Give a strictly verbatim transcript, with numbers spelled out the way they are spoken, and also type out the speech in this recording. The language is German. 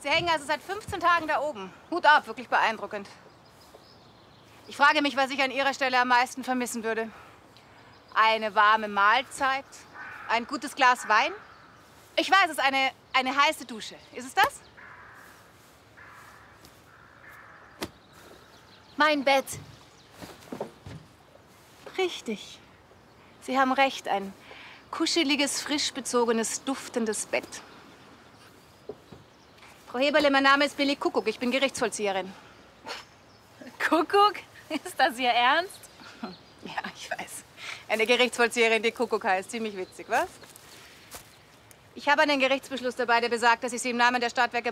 Sie hängen also seit fünfzehn Tagen da oben. Hut ab, wirklich beeindruckend. Ich frage mich, was ich an Ihrer Stelle am meisten vermissen würde. Eine warme Mahlzeit, ein gutes Glas Wein. Ich weiß, es ist eine, eine heiße Dusche. Ist es das? Mein Bett. Richtig. Sie haben recht, ein kuscheliges, frisch bezogenes, duftendes Bett. Frau Heberle, mein Name ist Billy Kuckuck. Ich bin Gerichtsvollzieherin. Kuckuck? Ist das Ihr Ernst? Ja, ich weiß. Eine Gerichtsvollzieherin, die Kuckuck heißt. Ziemlich witzig, was? Ich habe einen Gerichtsbeschluss dabei, der besagt, dass ich Sie im Namen der Stadtwerke